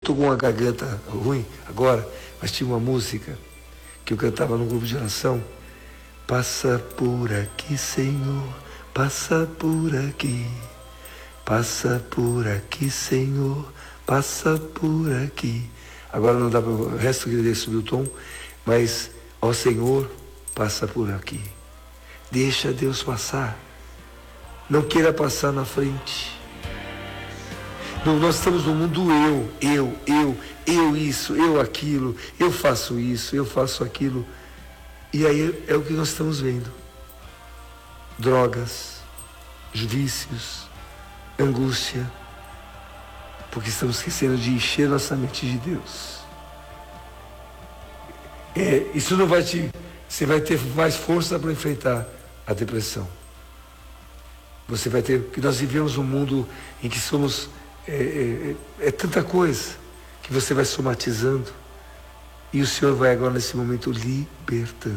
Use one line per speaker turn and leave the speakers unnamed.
estou com uma garganta ruim agora, mas tinha uma música que eu cantava num grupo de oração. Passa por aqui, Senhor, passa por aqui. Passa por aqui, Senhor, passa por aqui. Agora não dá para o resto que ele subir o tom, mas, ó Senhor, passa por aqui. Deixa Deus passar. Não queira passar na frente. Nós estamos no mundo eu isso, eu aquilo, eu faço isso, eu faço aquilo. E aí é o que nós estamos vendo. Drogas, vícios, angústia, porque estamos esquecendo de encher nossa mente de Deus. Isso não vai você vai ter mais força para enfrentar a depressão. Você vai ter, que nós vivemos um mundo em que somos, tanta coisa, que você vai somatizando, e o Senhor vai agora nesse momento libertando.